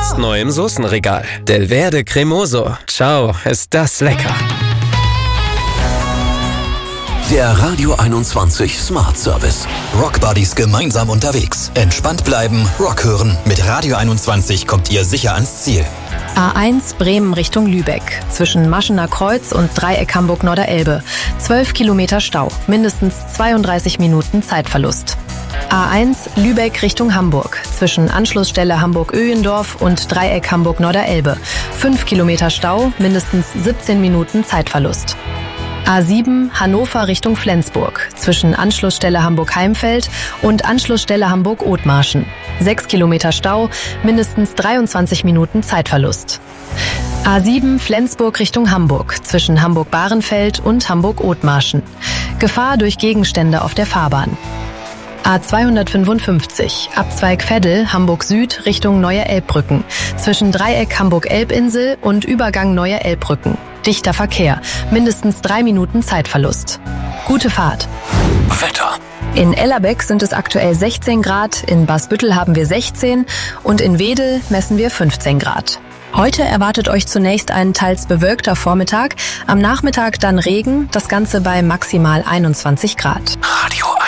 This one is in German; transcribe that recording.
Jetzt neu im Soßenregal. Delverde Cremoso. Ciao, ist das lecker. Der Radio 21 Smart Service. Rock Buddies gemeinsam unterwegs. Entspannt bleiben, Rock hören. Mit Radio 21 kommt ihr sicher ans Ziel. A1 Bremen Richtung Lübeck. Zwischen Maschener Kreuz und Dreieck Hamburg-Norderelbe. 12 Kilometer Stau. Mindestens 32 Minuten Zeitverlust. A1 Lübeck Richtung Hamburg. Zwischen Anschlussstelle Hamburg-Öhendorf und Dreieck Hamburg-Norderelbe. 5 Kilometer Stau. Mindestens 17 Minuten Zeitverlust. A7 Hannover Richtung Flensburg. Zwischen Anschlussstelle Hamburg-Heimfeld und Anschlussstelle Hamburg-Othmarschen. 6 Kilometer Stau, mindestens 23 Minuten Zeitverlust. A7 Flensburg Richtung Hamburg. Zwischen Hamburg-Bahrenfeld und Hamburg-Othmarschen. Gefahr durch Gegenstände auf der Fahrbahn. A255 Abzweig Veddel Hamburg Süd Richtung Neue Elbbrücken. Zwischen Dreieck Hamburg-Elbinsel und Übergang Neue Elbbrücken. Dichter Verkehr. Mindestens 3 Minuten Zeitverlust. Gute Fahrt. Wetter. In Ellerbeck sind es aktuell 16 Grad, in Basbüttel haben wir 16 und in Wedel messen wir 15 Grad. Heute erwartet euch zunächst ein teils bewölkter Vormittag, am Nachmittag dann Regen, das Ganze bei maximal 21 Grad.